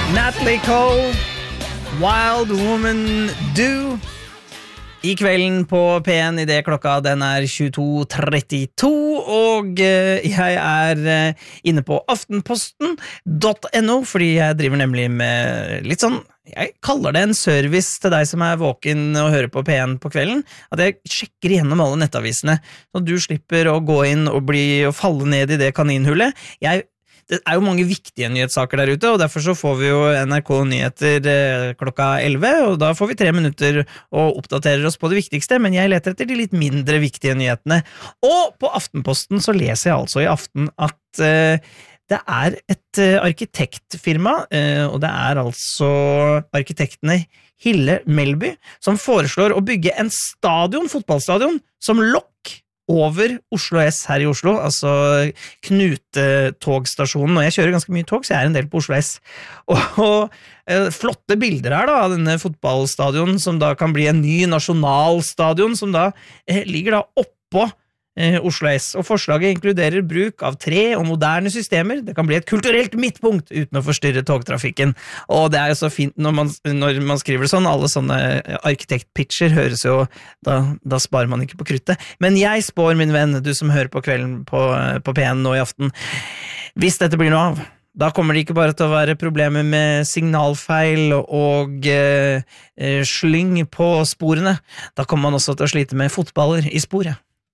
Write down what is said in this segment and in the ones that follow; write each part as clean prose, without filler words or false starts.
Natalie Cole, Wild Woman Do. I kvelden på P1 I det klokka den 22.32, og jeg inne på aftenposten.no, fordi jeg driver nemlig med litt sånn, jeg kaller det en service til deg som våken og hører på P1 på kvelden, at jeg sjekker igjennom alle nettavisene, så du slipper å gå inn og falle ned I det kaninhullet. Det jo mange viktige nyhetssaker der ute, og derfor så får vi jo NRK Nyheter klokka 11, og da får vi 3 minutter og oppdaterer oss på det viktigste, men jeg leter etter de litt mindre viktige nyhetene. Og på Aftenposten så leser jeg altså I aften at det et arkitektfirma, og det altså arkitektene Hille Melby, som foreslår å bygge en fotballstadion, som lokk over Oslo S her I Oslo, altså Knute-togstasjonen, og jeg kjører ganske mye tog, så jeg en del på Oslo S. Og flotte bilder her da, av denne fotballstadion, som da kan bli en ny nasjonalstadion, som da ligger da oppå Oslo S, og forslaget inkluderer bruk av tre og moderne systemer. Det kan bli et kulturelt midtpunkt uten å forstyrre togtrafikken, og det jo så fint når man skriver det sånn. Alle sånne arkitektpitcher høres jo, da sparer man ikke på kruttet. Men jeg spår, min venn, du som hører på kvelden på P1 nå I aften, hvis dette blir noe av, da kommer det ikke bare til å være problemer med signalfeil og slyng på sporene. Da kommer man også til å slite med fotballer I sporet.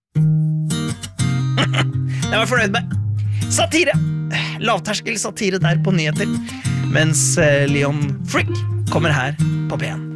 Jeg var fornøyd med satire, lavterskel satire der på nyheter, mens Leon Frick kommer her på P1.